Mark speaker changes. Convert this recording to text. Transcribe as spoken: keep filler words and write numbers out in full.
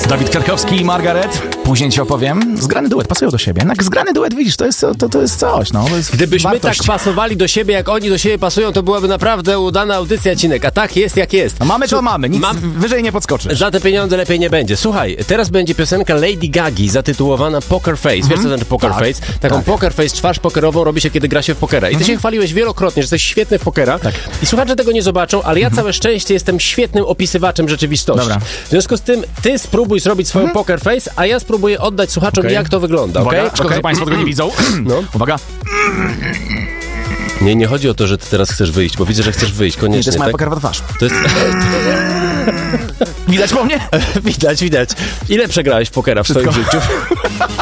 Speaker 1: Dawid Kwiatkowski i Margaret. Później ci opowiem. Zgrany duet, pasują do siebie. Jednak zgrany duet, widzisz, to jest, to, to jest coś, no. To jest
Speaker 2: Gdybyśmy
Speaker 1: wartość.
Speaker 2: tak pasowali do siebie, jak oni do siebie pasują, to byłaby naprawdę udana audycja, Cinek. A tak jest, jak jest.
Speaker 1: A mamy to mamy, nic
Speaker 2: Mam-
Speaker 1: wyżej nie podskoczysz.
Speaker 2: Za te pieniądze lepiej nie będzie. Słuchaj, teraz będzie piosenka Lady Gagi zatytułowana Poker Face. Wiesz, co to znaczy Poker
Speaker 1: Tak,
Speaker 2: Face? Taką
Speaker 1: tak.
Speaker 2: poker face, twarz pokerową robi się, kiedy gra się w pokera. I ty się chwaliłeś wielokrotnie, że jesteś świetny w pokera.
Speaker 1: Tak.
Speaker 2: I słuchacze tego nie zobaczą, ale ja całe szczęście jestem świetnym opisywaczem rzeczywistości.
Speaker 1: Dobra.
Speaker 2: W związku z tym ty spróbuj zrobić swoją poker face, a ja spróbuję oddać słuchaczom,
Speaker 1: Okej.
Speaker 2: jak to wygląda.
Speaker 1: Uwaga,
Speaker 2: Okay?
Speaker 1: szkoda, że państwo tego nie widzą.
Speaker 2: No.
Speaker 1: Uwaga.
Speaker 2: Nie, nie chodzi o to, że ty teraz chcesz wyjść, bo widzę, że chcesz wyjść,
Speaker 1: Nie, to
Speaker 2: koniecznie,
Speaker 1: jest moja
Speaker 2: tak?
Speaker 1: pokerowa twarz.
Speaker 2: To jest...
Speaker 1: Widać po mnie?
Speaker 2: widać, widać. Ile przegrałeś w pokera w swoim życiu?